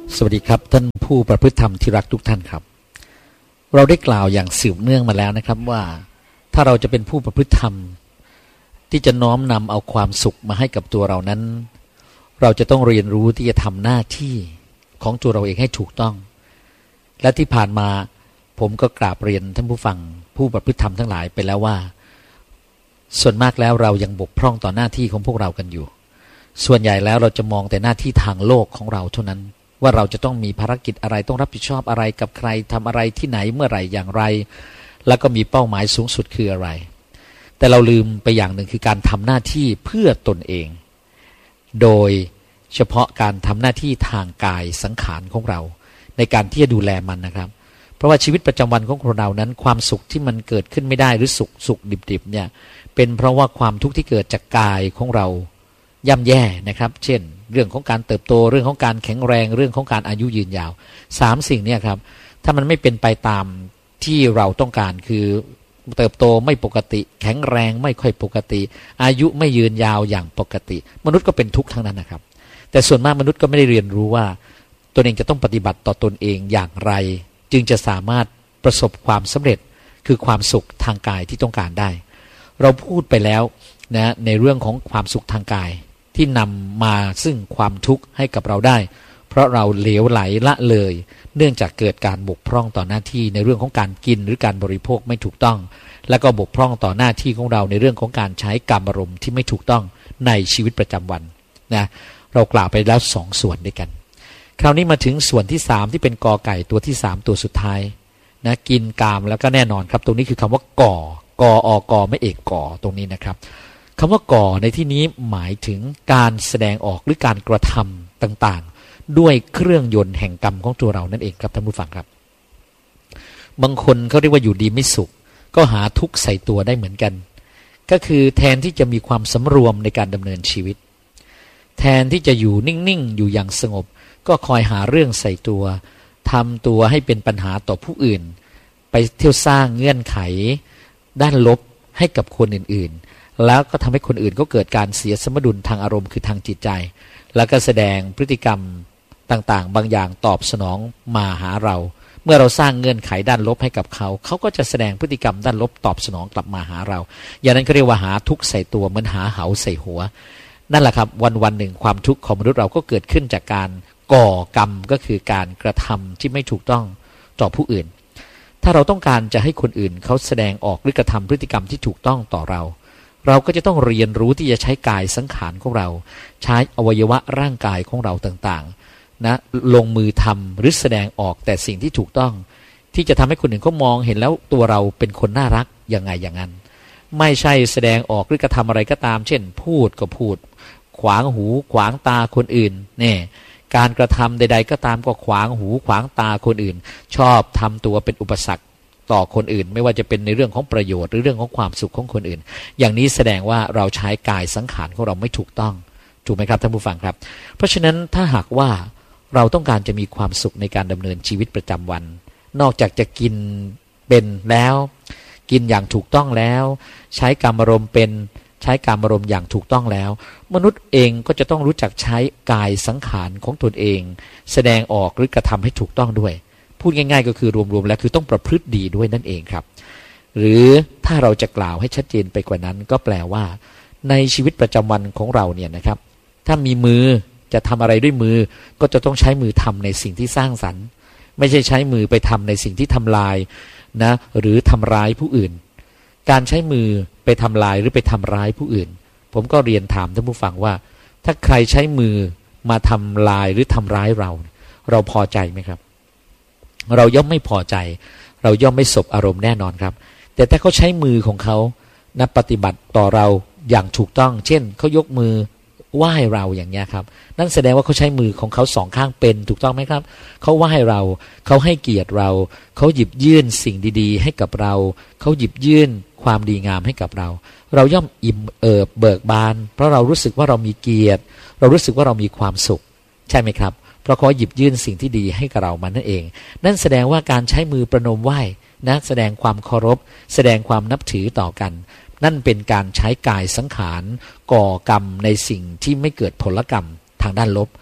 สวัสดีครับท่านผู้ประพฤติธรรมที่รักทุกท่านครับเราได้กล่าวอย่างสืบเนื่องมาแล้วนะครับว่าถ้าเราจะเป็นผู้ประพฤติธรรมที่จะน้อมนำเอาความสุขมาให้กับตัวเรานั้นเราจะต้องเรียนรู้ที่จะทำหน้าที่ของตัวเราเองให้ถูกต้องและที่ผ่านมาผมก็กราบเรียนท่านผู้ฟังผู้ประพฤติธรรมทั้งหลายไปแล้วว่าส่วนมากแล้วเรายังบกพร่องต่อหน้าที่ของพวกเรากันอยู่ส่วนใหญ่แล้วเราจะมองแต่หน้าที่ทางโลกของเราเท่านั้นว่าเราจะต้องมีภารกิจอะไรต้องรับผิดชอบอะไรกับใครทำอะไรที่ไหนเมื่อไหร่อย่างไรแล้วก็มีเป้าหมายสูงสุดคืออะไรแต่เราลืมไปอย่างหนึ่งคือการทำหน้าที่เพื่อตนเองโดยเฉพาะการทำหน้าที่ทางกายสังขารของเราในการที่จะดูแลมันนะครับเพราะว่าชีวิตประจำวันของเรานั้นความสุขที่มันเกิดขึ้นไม่ได้หรือสุขดิบๆเนี่ยเป็นเพราะว่าความทุกข์ที่เกิดจากกายของเราย่ำแย่นะครับเช่นเรื่องของการเติบโตเรื่องของการแข็งแรงเรื่องของการอายุยืนยาว3สิ่งเนี่ยครับถ้ามันไม่เป็นไปตามที่เราต้องการคือเติบโตไม่ปกติแข็งแรงไม่ค่อยปกติอายุไม่ยืนยาวอย่างปกติมนุษย์ก็เป็นทุกข์ทั้งนั้นนะครับแต่ส่วนมากมนุษย์ก็ไม่ได้เรียนรู้ว่าตนเองจะต้องปฏิบัติต่อตนเองอย่างไรจึงจะสามารถประสบความสำเร็จคือความสุขทางกายที่ต้องการได้เราพูดไปแล้วนะในเรื่องของความสุขทางกายที่นำมาซึ่งความทุกข์ให้กับเราได้เพราะเราเหลวไหลละเลยเนื่องจากเกิดการบกพร่องต่อหน้าที่ในเรื่องของการกินหรือการบริโภคไม่ถูกต้องแล้วก็บกพร่องต่อหน้าที่ของเราในเรื่องของการใช้กามารมณ์ที่ไม่ถูกต้องในชีวิตประจำวันนะเรากล่าวไปแล้ว2ส่วนด้วยกันคราวนี้มาถึงส่วนที่3ที่เป็นกอไก่ตัวที่3ตัวสุดท้ายนะกินกามแล้วก็แน่นอนครับตรงนี้คือคำว่าก่อกอกอไม่เอกก่อตรงนี้นะครับคำว่าก่อในที่นี้หมายถึงการแสดงออกหรือการกระทำต่างๆด้วยเครื่องยนต์แห่งกรรมของตัวเรานั่นเองครับท่านผู้ฟังครับบางคนเขาเรียกว่าอยู่ดีไม่สุขก็หาทุกข์ใส่ตัวได้เหมือนกันก็คือแทนที่จะมีความสำรวมในการดำเนินชีวิตแทนที่จะอยู่นิ่งๆอยู่อย่างสงบก็คอยหาเรื่องใส่ตัวทำตัวให้เป็นปัญหาต่อผู้อื่นไปเที่ยวสร้างเงื่อนไขด้านลบให้กับคนอื่นๆแล้วก็ทำให้คนอื่นก็เกิดการเสียสมดุลทางอารมณ์คือทางจิตใจแล้วก็แสดงพฤติกรรมต่างๆบางอย่างตอบสนองมาหาเราเมื่อเราสร้างเงื่อนไขด้านลบให้กับเขาเขาก็จะแสดงพฤติกรรมด้านลบตอบสนองกลับมาหาเราอย่างนั้นเขาเรียกว่าหาทุกข์ใส่ตัวเหมือนหาเหาใส่หัวนั่นแหละครับวันๆหนึ่งความทุกข์ของมนุษย์เราก็เกิดขึ้นจากการก่อกรรมก็คือการกระทำที่ไม่ถูกต้องต่อผู้อื่นถ้าเราต้องการจะให้คนอื่นเขาแสดงออกหรือกระทำพฤติกรรมที่ถูกต้องต่อเราเราก็จะต้องเรียนรู้ที่จะใช้กายสังขารของเราใช้อวัยวะร่างกายของเราต่างๆนะลงมือทำหรือแสดงออกแต่สิ่งที่ถูกต้องที่จะทำให้คนอื่นเขามองเห็นแล้วตัวเราเป็นคนน่ารักยังไงอย่างนั้นไม่ใช่แสดงออกหรือกระทำอะไรก็ตามเช่นพูดก็พูดขวางหูขวางตาคนอื่นเนี่ยการกระทำใดๆก็ตามก็ขวางหูขวางตาคนอื่นชอบทำตัวเป็นอุปสรรคต่อคนอื่นไม่ว่าจะเป็นในเรื่องของประโยชน์หรือเรื่องของความสุขของคนอื่นอย่างนี้แสดงว่าเราใช้กายสังขารของเราไม่ถูกต้องถูกไหมครับท่านผู้ฟังครับเพราะฉะนั้นถ้าหากว่าเราต้องการจะมีความสุขในการดำเนินชีวิตประจำวันนอกจากจะกินเป็นแล้วกินอย่างถูกต้องแล้วใช้กามารมณ์เป็นใช้กามารมณ์อย่างถูกต้องแล้วมนุษย์เองก็จะต้องรู้จักใช้กายสังขารของตนเองแสดงออกหรือกระทำให้ถูกต้องด้วยพูดง่ายๆก็คือรวมๆแล้วคือต้องประพฤติดีด้วยนั่นเองครับหรือถ้าเราจะกล่าวให้ชัดเจนไปกว่านั้นก็แปลว่าในชีวิตประจำวันของเราเนี่ยนะครับถ้ามีมือจะทำอะไรด้วยมือก็จะต้องใช้มือทำในสิ่งที่สร้างสรรค์ไม่ใช่ใช้มือไปทำในสิ่งที่ทำลายนะหรือทำร้ายผู้อื่นการใช้มือไปทำลายหรือไปทำร้ายผู้อื่นผมก็เรียนถามท่านผู้ฟังว่าถ้าใครใช้มือมาทำลายหรือทำร้ายเราพอใจไหมครับเราย่อมไม่พอใจเราย่อมไม่สบอารมณ์แน่นอนครับแต่ถ้าเขาใช้มือของเขานะปฏิบัติต่อเราอย่างถูกต้องเช่นเขายกมือไหว้เราอย่างเงี้ยครับนั่นแสดงว่าเขาใช้มือของเขาสองข้างเป็นถูกต้องไหมครับเขาไหว้เราเขาให้เกียรติเราเขาหยิบยื่นสิ่งดีๆให้กับเราเขาหยิบยื่นความดีงามให้กับเราเราย่อมอิ่มเบิกบานเพราะเรารู้สึกว่าเรามีเกียรติเรารู้สึกว่าเรามีความสุขใช่ไหมครับเพราะเขาหยิบยื่นสิ่งที่ดีให้กับเรามันนั่นเองนั่นแสดงว่าการใช้มือประนมไหว้นะแสดงความเคารพแสดงความนับถือต่อกันนั่นเป็นการใช้กายสังขารก่อกรรมในสิ่งที่ไม่เกิดผลกรรมทางด้านลบ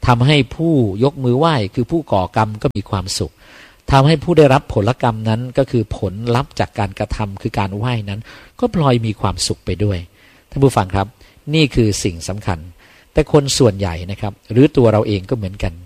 ทำให้ผู้ยกมือไหว้คือผู้ก่อกรรมก็มีความสุขทำให้ผู้ได้รับผลกรรมนั้นก็คือผลลัพธ์จากการกระทำคือการไหว้นั้นก็พลอยมีความสุขไปด้วยท่านผู้ฟังครับนี่คือสิ่งสำคัญแต่คนส่วนใหญ่นะครับหรือตัวเราเองก็เหมือนกัน